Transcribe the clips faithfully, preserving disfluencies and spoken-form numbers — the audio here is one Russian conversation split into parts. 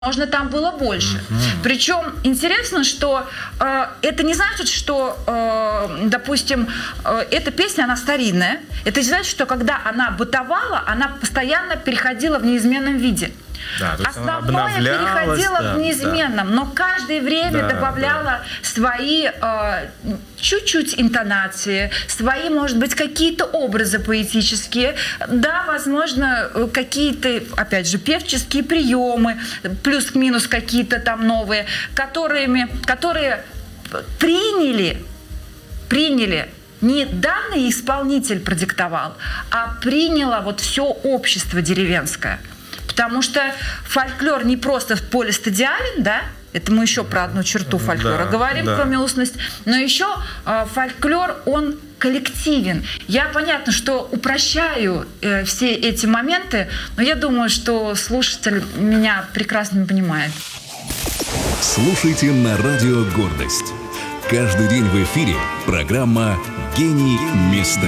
Возможно, там было больше. Mm-hmm. Причем интересно, что э, это не значит, что, э, допустим, э, эта песня, она старинная. Это не значит, что когда она бытовала, она постоянно переходила в неизменном виде. Да, основное переходило да, в неизменном, да. но каждое время да, добавляло да. свои э, чуть-чуть интонации, свои, может быть, какие-то образы поэтические, да, возможно, какие-то, опять же, певческие приемы, плюс-минус какие-то там новые, которыми, которые приняли, приняли не данный исполнитель продиктовал, а приняло вот все общество деревенское. Потому что фольклор не просто полистадиален, да, это мы еще про одну черту фольклора да, говорим, да. кроме устности, но еще э, фольклор, он коллективен. Я, понятно, что упрощаю э, все эти моменты, но я думаю, что слушатель меня прекрасно понимает. Слушайте на радио «Гордость». Каждый день в эфире программа «Гений места».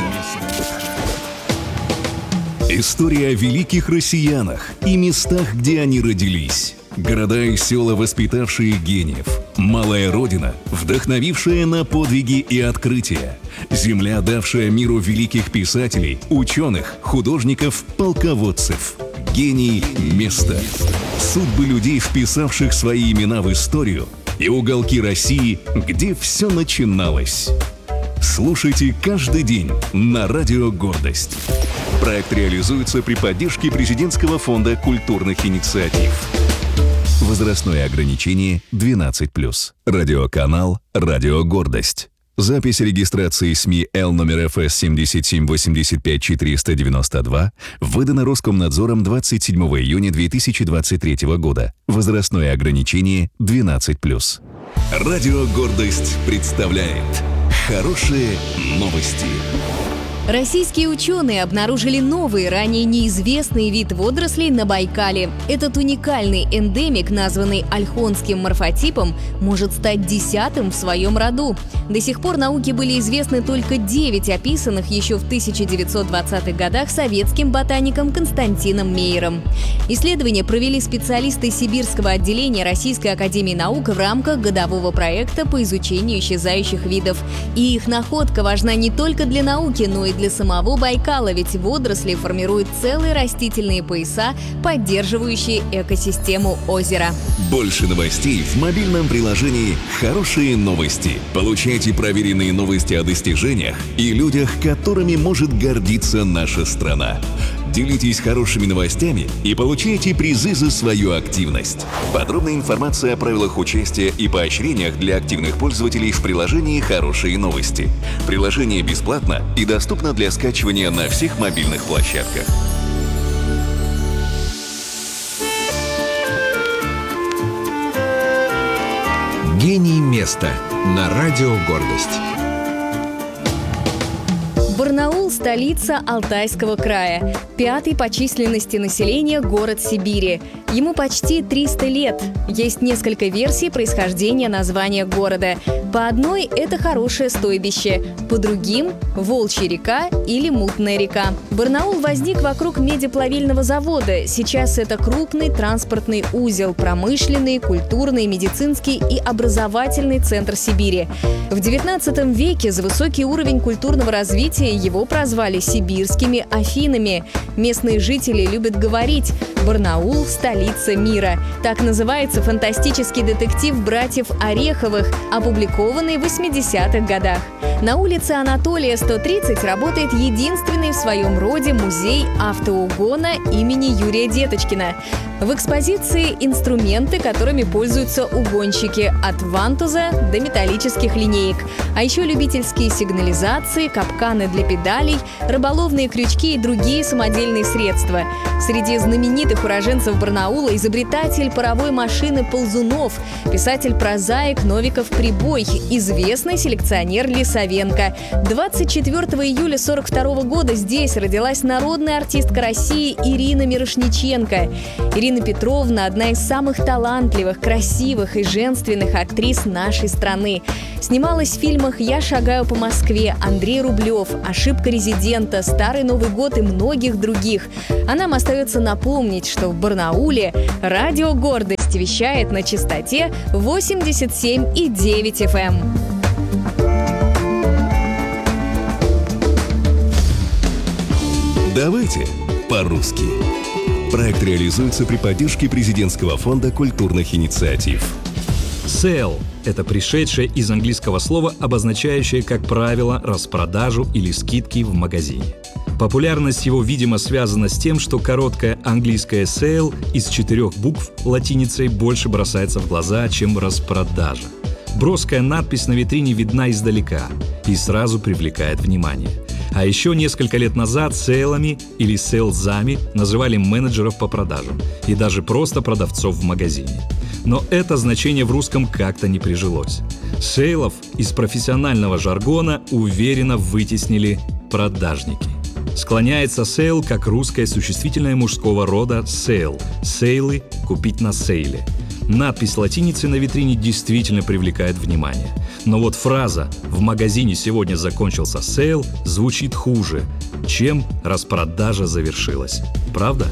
История о великих россиянах и местах, где они родились. Города и села, воспитавшие гениев. Малая родина, вдохновившая на подвиги и открытия. Земля, давшая миру великих писателей, ученых, художников, полководцев. Гений места. Судьбы людей, вписавших свои имена в историю, и уголки России, где все начиналось. Слушайте каждый день на радио «Гордость». Проект реализуется при поддержке Президентского фонда культурных инициатив. Возрастное ограничение двенадцать плюс. Радиоканал «Радио Гордость». Запись регистрации СМИ Л номер Эф Эс семь семь восемь пять четыре девять два выдано Роскомнадзором двадцать седьмого июня две тысячи двадцать третьего года. Возрастное ограничение двенадцать плюс. Радио «Гордость» представляет хорошие новости. Российские ученые обнаружили новый, ранее неизвестный вид водорослей на Байкале. Этот уникальный эндемик, названный ольхонским морфотипом, может стать десятым в своем роду. До сих пор науке были известны только девять описанных еще в тысяча девятьсот двадцатых годах советским ботаником Константином Мейером. Исследования провели специалисты Сибирского отделения Российской академии наук в рамках годового проекта по изучению исчезающих видов. И их находка важна не только для науки, но и для самого Байкала, ведь водоросли формируют целые растительные пояса, поддерживающие экосистему озера. Больше новостей в мобильном приложении «Хорошие новости». Получайте проверенные новости о достижениях и людях, которыми может гордиться наша страна. Делитесь хорошими новостями и получайте призы за свою активность. Подробная информация о правилах участия и поощрениях для активных пользователей в приложении «Хорошие новости». Приложение бесплатно и доступно для скачивания на всех мобильных площадках. Гений места на радио «Гордость». Барнаул – столица Алтайского края. Пятый по численности населения город Сибири. Ему почти триста лет. Есть несколько версий происхождения названия города. По одной – это хорошее стойбище, по другим – Волчья река или Мутная река. Барнаул возник вокруг медиплавильного завода. Сейчас это крупный транспортный узел, промышленный, культурный, медицинский и образовательный центр Сибири. В девятнадцатом веке за высокий уровень культурного развития его прозвали сибирскими Афинами. Местные жители любят говорить: «Барнаул – столица мира». Так называется фантастический детектив братьев Ореховых, опубликованный в восьмидесятых годах. На улице Анатолия, сто тридцать, работает единственный в своем роде музей автоугона имени Юрия Деточкина. В экспозиции инструменты, которыми пользуются угонщики, от вантуза до металлических линеек. А еще любительские сигнализации, капканы для педалей, рыболовные крючки и другие самодельные средства. Среди знаменитых уроженцев Барнаула изобретатель паровой машины Ползунов, писатель-прозаик Новиков Прибой, известный селекционер Лисовенко. двадцать четвёртого июля сорок второго года здесь родилась народная артистка России Ирина Мирошниченко. Ирина Ирина Петровна – одна из самых талантливых, красивых и женственных актрис нашей страны. Снималась в фильмах «Я шагаю по Москве», «Андрей Рублев», «Ошибка резидента», «Старый Новый год» и многих других. А нам остается напомнить, что в Барнауле радио «Гордость» вещает на частоте восемьдесят семь и девять эф эм. Давайте по-русски. Проект реализуется при поддержке Президентского фонда культурных инициатив. Сейл – это пришедшее из английского слова, обозначающее, как правило, распродажу или скидки в магазине. Популярность его, видимо, связана с тем, что короткое английское «сейл» из четырех букв латиницей больше бросается в глаза, чем распродажа. Броская надпись на витрине видна издалека и сразу привлекает внимание. А еще несколько лет назад сейлами или сейлзами называли менеджеров по продажам и даже просто продавцов в магазине. Но это значение в русском как-то не прижилось. Сейлов из профессионального жаргона уверенно вытеснили продажники. Склоняется сейл как русское существительное мужского рода сейл. Сейлы – купить на сейле. Надпись латиницей на витрине действительно привлекает внимание. Но вот фраза «в магазине сегодня закончился сейл» звучит хуже, чем распродажа завершилась. Правда?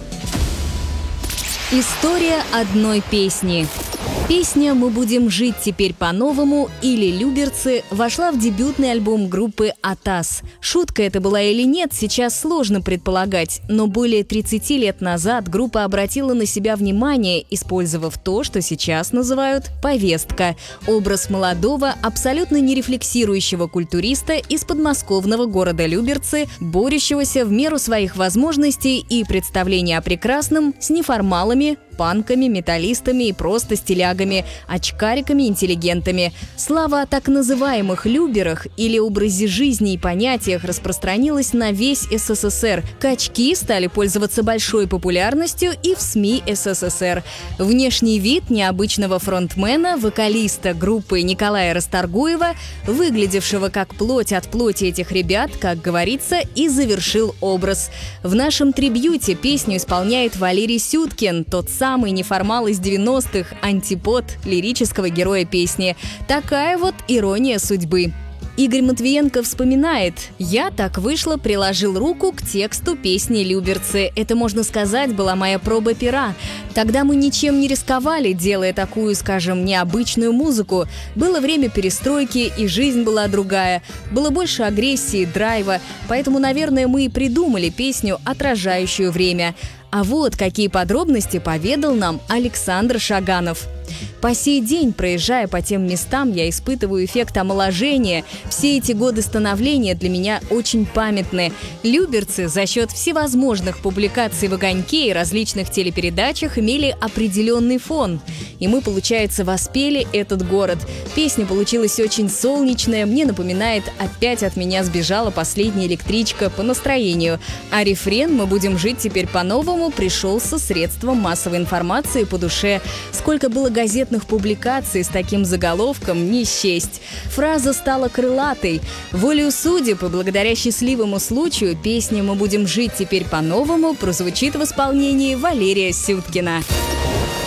История одной песни. Песня «Мы будем жить теперь по-новому» или «Люберцы» вошла в дебютный альбом группы «Атас». Шутка это была или нет, сейчас сложно предполагать, но более тридцати лет назад группа обратила на себя внимание, использовав то, что сейчас называют «повестка» – образ молодого, абсолютно не рефлексирующего культуриста из подмосковного города Люберцы, борющегося в меру своих возможностей и представления о прекрасном с неформалами, панками, металлистами и просто стилягами, очкариками-интеллигентами. Слава о так называемых «люберах» или образе жизни и понятиях распространилась на весь эс эс эс эр. Качки стали пользоваться большой популярностью и в СМИ эс эс эс эр. Внешний вид необычного фронтмена, вокалиста группы Николая Расторгуева, выглядевшего как плоть от плоти этих ребят, как говорится, и завершил образ. В нашем трибьюте песню исполняет Валерий Сюткин, тот самый самый неформал из девяностых, антипод лирического героя песни. Такая вот ирония судьбы. Игорь Матвиенко вспоминает: «Я так вышло, приложил руку к тексту песни «Люберцы». Это, можно сказать, была моя проба пера. Тогда мы ничем не рисковали, делая такую, скажем, необычную музыку. Было время перестройки, и жизнь была другая. Было больше агрессии, драйва. Поэтому, наверное, мы и придумали песню, отражающую время». А вот какие подробности поведал нам Александр Шаганов. По сей день, проезжая по тем местам, я испытываю эффект омоложения. Все эти годы становления для меня очень памятны. Люберцы за счет всевозможных публикаций в «Огоньке» и различных телепередачах имели определенный фон. И мы, получается, воспели этот город. Песня получилась очень солнечная, мне напоминает «Опять от меня сбежала последняя электричка» по настроению. А рефрен «Мы будем жить теперь по-новому» пришелся средством массовой информации по душе. Сколько было газетных публикаций с таким заголовком не счесть. Фраза стала крылатой. Волею судеб и благодаря счастливому случаю песня «Мы будем жить теперь по-новому» прозвучит в исполнении Валерия Сюткина.